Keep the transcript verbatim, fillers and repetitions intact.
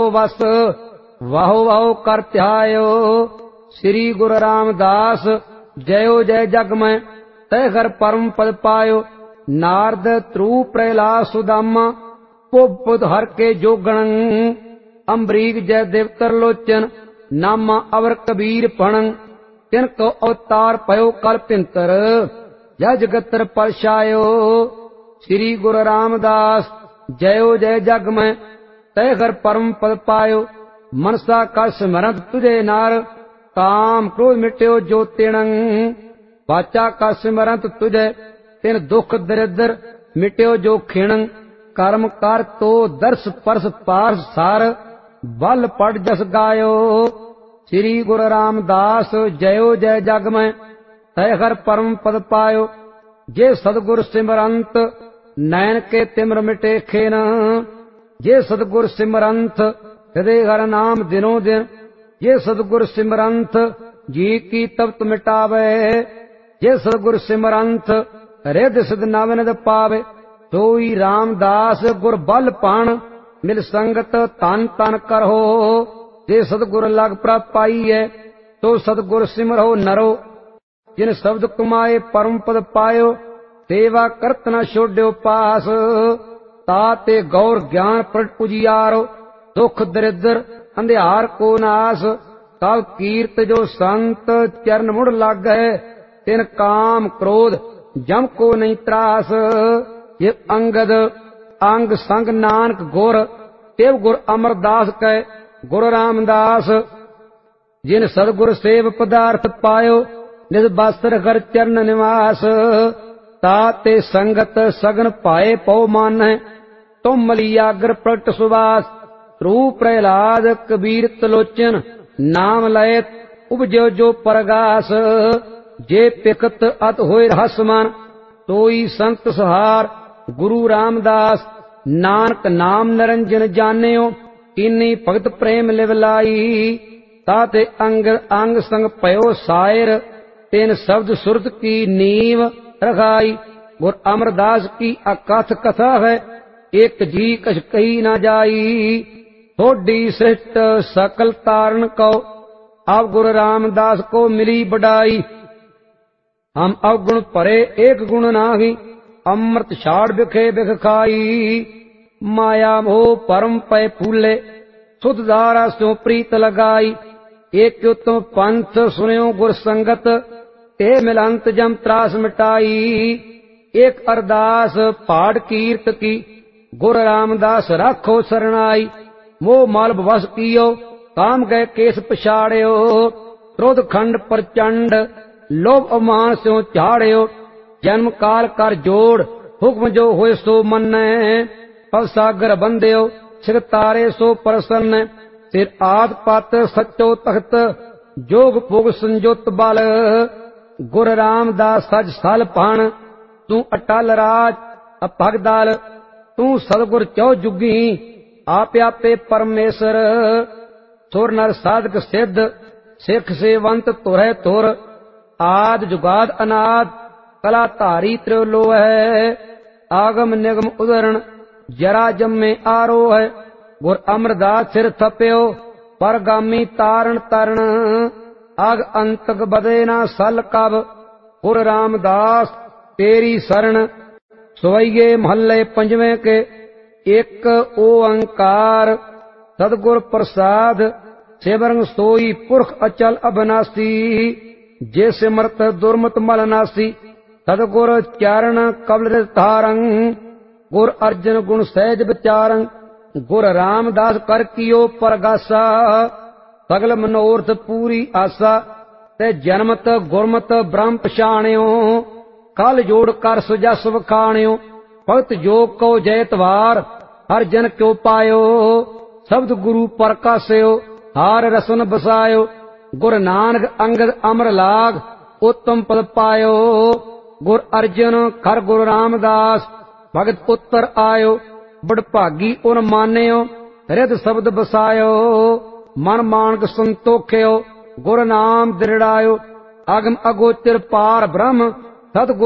वस वाहो वाहो कर ध्यायो। श्री गुरु रामदास जयो जय जग में तय घर परम पद पायो। नारद ध्रुव प्रहलाद सुदामा पुप हर के जोगण। अम्बरीक जय देव तरलोचन नामा अवर कबीर पणं। तिनको अवतार पयो कल्पिंतर जय जगतर परछायो। श्री गुरु रामदास जयो जय जग में तय घर परम पद पायो। मनसा का स्मरण तुझे नार काम क्रोध मिट्यो जो तिणं। वाचा का स्मरण तुझे तिन दुख दरिद्र मिट्यो जो खिणं। कर्म कर तो दर्श परस पारस सार बल पड़ जस गायो। श्री गुरु रामदास जयो जय जग में तय हर परम पद पायो। जे सतगुर सिमरंत नैन के तिम्र मिटे खेन। जे सतगुर सिमरंत हृदय हर नाम दिनों दिन। जे सतगुर सिमरंत जी की तप्त मिटावे। जे सतगुर सिमरंत रिद सिद्ध नवनिध पावे। सोई रामदास गुर बल पाण मिल संगत तन तन करहो। जे सतगुर लग प्राप्त पाई है तो सतगुर सिमरहो नरो। जिन शब्द कुमाए परम पद पायो सेवा करत न छोड्यो पास। ताते गौर ज्ञान प्रगट उजियारो दुख दरिद्र अंधियार को नास। तब कीर्त जो संत चरण मुड़ लग गए तिन काम क्रोध जम को नहीं त्रास। ये अंगद अंग संग नानक गुर तेव गुर अमरदास कै गुरु रामदास। जिन सदगुर सेव पदार्थ पायो निज बास्तर घर चरण निवास। ताते संगत सगन पाए पौ मान है तुम मलियागर प्रगट सुवास। रूप प्रहलाद कबीर तलोचन नाम लयत उपजो जो परगास। जे पिकत अत होए रहसमान तोई संत सहार गुरु रामदास। नानक नाम निरंजन जानियो इन्नी भगत प्रेम लिवलाई। ताते अंग अंग संग पयो सायर तेन शब्द सुरत की नीव रखाई। गुर अमरदास की अकथ कथा है एक जी कछ कही न जाई। थोड़ी सृष्ट सकल तारण को अब गुरु रामदास को मिली बढ़ाई। हम अवगुण परे एक गुण नाही अमृत छाड़ बिखे बिख खाई। माया मोह परम पै फूले सुध धारा स्यो प्रीत लगाई। एक उत्तम पंथ सुनियो गुर संगत ते मिलंत जम त्रास मिटाई। एक अरदास पाठ कीर्त की गुरु रामदास राखो सरनाई। मोह माल बस कियो काम गए केस पछाड़ियो। क्रोध खंड प्रचंड लोभ अमान स्यो झाड़ियो। जन्म काल कर जोड़ हुक्म जो होए सो मन्ने। अवसागर बंदियो सिर तारे सो प्रसन्न। सिर आद पत सचो तख्त जोग भोग संजोत बल। गुर रामदास सज सल पाण तू अटल राज अभगदल। तू सतगुर चौ जुगी आप आपे परमेश्वर। सुर नर साधक सिद्ध सिख सेवंत तुरै तुर। आद जुगाद अनाद कला धारी त्रिलो है। आगम निगम उदरण जरा जम्मे आरो है। गुर अमरदास सिर थप्यो परगामी तारण तरण। आग अंतक बदे ना सल कब गुर रामदास तेरी शरण। सवैये महल्ले पंजवें के एक ओंकार सदगुर प्रसाद। सेवरंग सोई पुरख अचल अबनासी। जे सिमरत दुर्मत मलनासी सदगुर चारण कबल धारंग। गुर अर्जन गुण सहज विचारं गुर रामदास कर कियो परगासा। सगल मनोरथ पूरी आसा ते जन्मत गुरमत ब्रह्म पछाणियो। कल जोड़ कर सुजस वखाणियो भगत जोग को जयतवार हर जन क्यों पायो। शब्द गुरु परकास्यो हार रसन बसायो। गुर नानक अंगद अमर लाग उत्तम पद पायो। गुर अर्जन खर गुरु रामदास भगत पुत्र आयो। बड़ भागी उन मान्यो हृद शब्द बसायो। मन मानक संतोख्यो गुर नाम दृढ़ायो। अगम अगोचर पार ब्रह्म सतगुर